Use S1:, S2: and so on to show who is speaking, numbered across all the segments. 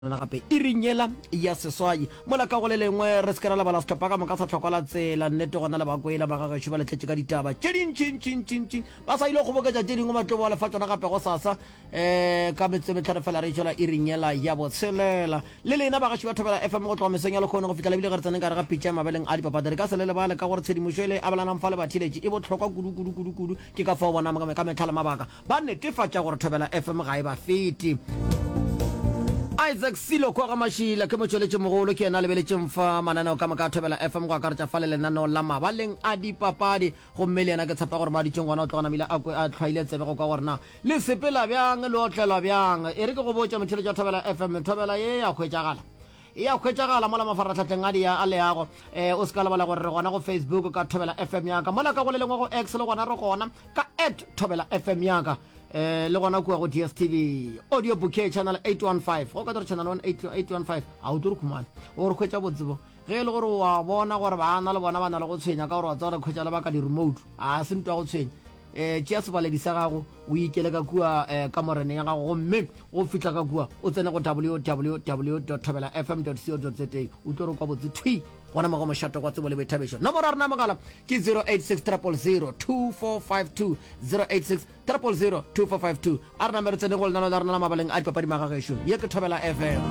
S1: na gape e rinyela ya seswai mola ka go le lengwe re sekera la bala stop ka moka sa tlhokola tsela nnete gona le bakwela ba ga ba letletse ka ditaba tšin ba sa ile go boketša tše dingwe matlo ba lefa tsona gape go sasa ka metsemetlhare fela re tšola e rinyela ya botshelela le lena ba gaši ba thobela fm go tloga meseng ya lekgone go fitlhela ebile ga re tseneng ka re ga pitša mabeleng a dipapadi re ka se lele bale ka gore tshedimošo ele a belanang fa le bathiletše e botlhokwa kudu ke ka fao bona ka metlha le mabaka ba netefatša gore thobela fm ga e ba fete Isaac Silo kwa gamashila ke motsweletše mogolo ke ena lebeletšeng fa mananeo ka moka thobela fm go akaretša fa le lenaneo la mabaleng a dipapadi gomme le ena ke tshepa gore maditšeng gona o tloganamile a tlhwaile tsebe go ka gorena le sepela bjang le otlelwa bjang e re ke go botša motheletša thobela fm thobela ye ya khwetšagala mola mafaratlhatlheng a dia a leago o se ka lebala gore re gona go facebook ka thobela fm yaka mola ka go le lengwe go x le gona re gona ka @thobela fm yaka le gona kua go DSTV audio bouquet channel 815 go ka tore channel 815 a o tore khumana o re khwetša botsebo ge le gore wa bona gore bana le bona ba na le go tshwenya ka gore wa tsara khwetša le ba ka di remote a se ntwa go tshwenya tšea sebaledi sa gago o ikele ka kua ka moreneng ya gago gomme go fitlha ka kua o tsene go www.thobelafm.co.za o tlo re kwa botse thui gona mo go mošhato kwa tsebo le boithabišo nomoro ya rena mogala ke 086 000 2452 086 000 2452 a re namere tsene go lenano la rena la mabaleng a dipapadi magagešo ye ke thobela fm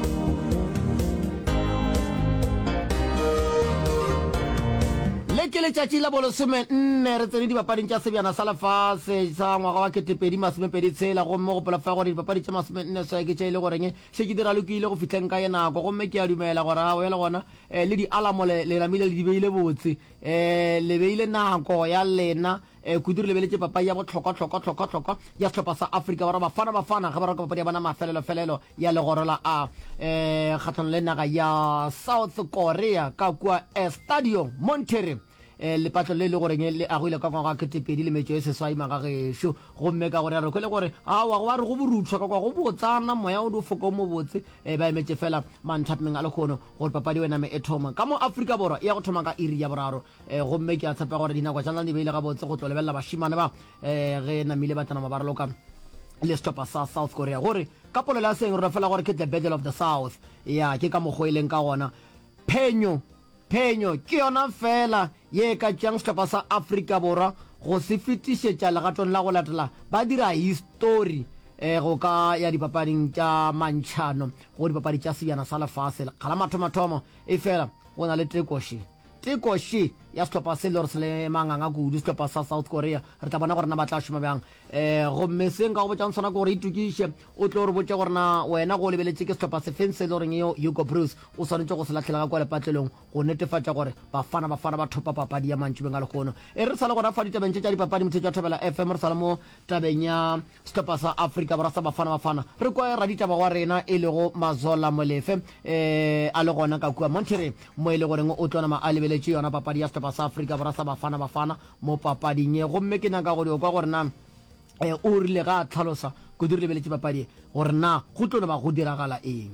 S1: ke letšatši la bolesome nne re tsene dipapading tša sebjana sa lefase sa ngwaga wa 2026 gomme go polafa gore dipapadi tša masome nne sa ke tša ile goreng se ke dira lokile go fitlheng ka ye nako gomme ke a dumela gore a le gona le di-alamo le namile le di beile botse le beile nako ya lena kudiri lebeletse papadi ya botlhokwa ya setlhopha sa africa bara bafana ge ba reka papadi ya bona mafelelo ya legoro la a kgatlhano le naga ya south korea ka kua stadium monterrey lepatlo le le goreng le agoile ka ngwaga ke tepedi le metšo e seswai magagešo gomme ka gore a re kwele gore awa go ba re go boruthwa ka kwa go botsana moya o di foko mo botse ba emetše fela manthapmeng a lekgono gore papadi wena me e thoma ka mo afrika borwa e ya go thoma ka iri ya boraro gomme ke a tshepa gore dinako tšana di beile ga botse go tlo lebelela bašimane ba ge namile ba tana mabaraloka le setlhopha sa south korea gore ka polelo ya seng re fela gore ke the battle of the south ya ke ka mokgwa ka gona phenyo ke yona fela ye ka tšang setlhopha sa afrika borwa go se fetišetša legatong la go latela ba dira history go ka ya dipapading tša mantšhano go dipapadi tša sebjana sa lefase kgala mathomathomo e fela go na le tekoši ya setlhopha se le gore se le manganga kudu setlhopha sa south korea re tla bona gore na ba tla šoma bjang gomme seng ka go botšang sona ke gore itukiše o tlo re botse gore na wena go lebeletše ke setlhopha sefeng se le goreng eo Hugo Bruce o swanetše go se latlhela ka kwa lepatlelong go netefatša gore bafana ba thopa papadi ya mantšhubeng a lekgono re sa le gona fa ditabeng tše tša dipapadi motho tša thobela fm re sa le mo tabeng ya setlhopha sa africa borwa sa bafana re kwa raditaba wa rena e lego mazola molefe a le gona ka kua monterrey mo e le goreng o tlonama a lebeletše yona papadi ya setlhopha sa africa borwa sa bafana mo papading ye gomme ke naka go dio kwa gore na o rile ga a tlhalosa go dire lebeletše papadi gore na go tlo ba go diragala eng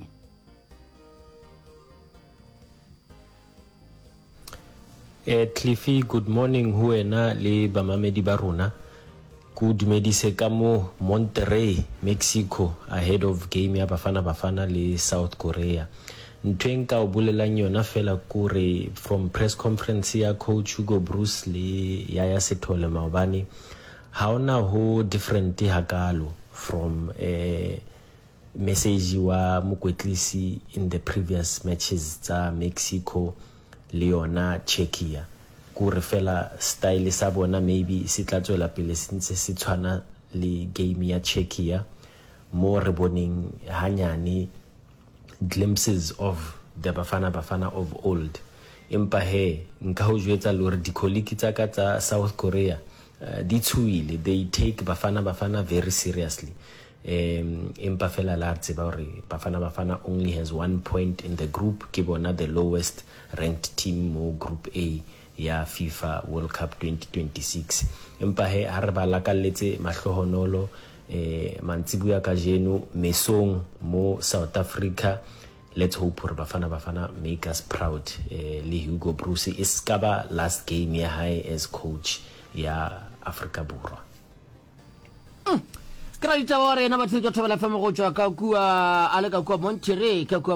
S2: Cliffy, good morning ho wena le bamamedi ba rona ku dumedise ka mo Monterrey, Mexico ahead of game ya bafana le South Korea. Ntweng ka o bolelang yona fela kore from press conference ya coach Hugo Bruce le Yaya Sethole maobane ha ona ho different hakalo from message wa mokwetlisi in the previous matches tsa Mexico le yona Czechia kore fela style sa bona maybe se tla tswela pele sentse se tshwana le game ya Czechia mo re boneng hanyane glimpses of the bafana of old empa he nka ho jwetsa le gore dikoliki tsa ka tsa South Korea di tshuile, they take bafana very seriously empa fela la tseba gore bafana only has 1 point in the group ke bona the lowest ranked team mo group A ya FIFA World Cup 2026 empa he ha re ba lakalletse mahlohonolo mantsibuya ka jeno mesong mo South Africa. Let's hope for bafana make us proud le Hugo Bruce is kaba last game ya high as coach ya Africa Borwa
S1: Skra ditaba wa rena ba tshetso thobela femo go tswa ka kua ale ka kua Monterrey ka kua